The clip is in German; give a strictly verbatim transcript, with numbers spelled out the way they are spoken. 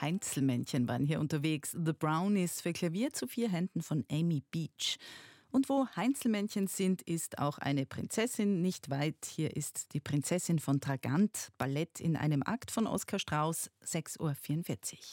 Heinzelmännchen waren hier unterwegs. The Brownies für Klavier zu vier Händen von Amy Beach. Und wo Heinzelmännchen sind, ist auch eine Prinzessin nicht weit. Hier ist die Prinzessin von Tragant, Ballett in einem Akt von Oskar Strauß, sechs Uhr vierundvierzig.